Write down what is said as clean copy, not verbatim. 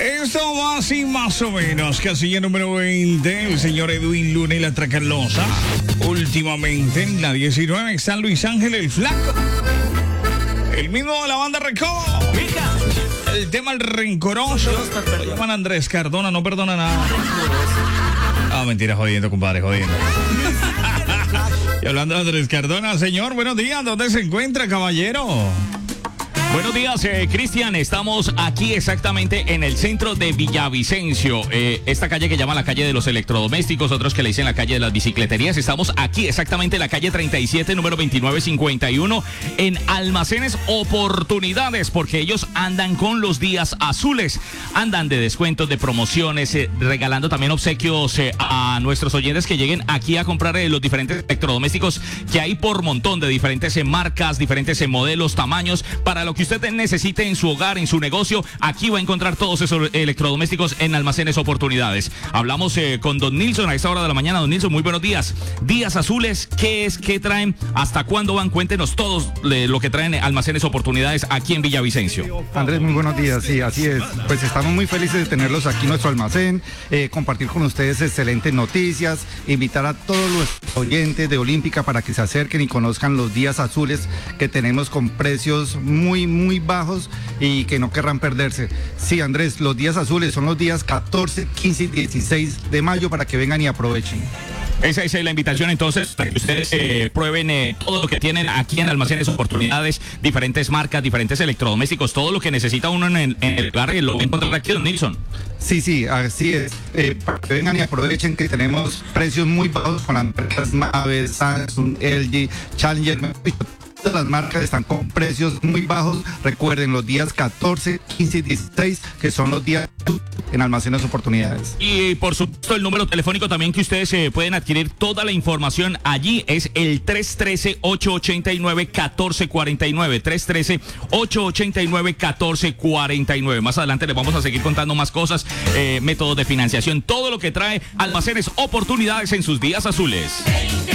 Esto va así más o menos. Casilla número 20, el señor Edwin Luna y la Tracalosa. Últimamente en la 19 San Luis Ángel, el Flaco. El mismo de la banda Recodo. El tema El Rencoroso. Lo llaman Andrés Cardona, no perdona nada. Ah, mentira, jodiendo, compadre, jodiendo. Y hablando de Andrés Cardona, señor, buenos días. ¿Dónde se encuentra, caballero? Buenos días, Cristian. Estamos aquí exactamente en el centro de Villavicencio. Esta calle que llaman la calle de los electrodomésticos, otros que le dicen la calle de las bicicleterías. Estamos aquí exactamente en la calle 37, número 2951, en Almacenes Oportunidades, porque ellos andan con los días azules. Andan de descuentos, de promociones, regalando también obsequios a nuestros oyentes que lleguen aquí a comprar los diferentes electrodomésticos que hay por montón, de diferentes marcas, diferentes modelos, tamaños, para lo que usted necesite en su hogar, en su negocio. Aquí va a encontrar todos esos electrodomésticos en Almacenes Oportunidades. Hablamos con don Nilson a esta hora de la mañana. Don Nilson, muy buenos días. Días azules, ¿qué es? ¿Qué traen? ¿Hasta cuándo van? Cuéntenos todos lo que traen Almacenes Oportunidades aquí en Villavicencio. Andrés, muy buenos días. Sí, así es. Pues estamos muy felices de tenerlos aquí en nuestro almacén, compartir con ustedes excelentes noticias, invitar a todos los oyentes de Olímpica para que se acerquen y conozcan los días azules que tenemos con precios muy bajos y que no querrán perderse. Sí, Andrés, los días azules son los días 14, 15 y 16 de mayo para que vengan y aprovechen. Esa es la invitación entonces para que ustedes prueben todo lo que tienen aquí en Almacenes Oportunidades, diferentes marcas, diferentes electrodomésticos, todo lo que necesita uno en el hogar lo va a encontrar aquí, don Nilson. Sí, así es. Para que vengan y aprovechen que tenemos precios muy bajos con las marcas Mave, Samsung, LG, Challenger. Las marcas están con precios muy bajos. Recuerden los días 14, 15 y 16, que son los días en Almacenes Oportunidades. Y por supuesto el número telefónico también que ustedes pueden adquirir toda la información allí es el 313-889-1449. 313-889-1449. Más adelante les vamos a seguir contando más cosas, métodos de financiación, todo lo que trae Almacenes Oportunidades en sus días azules.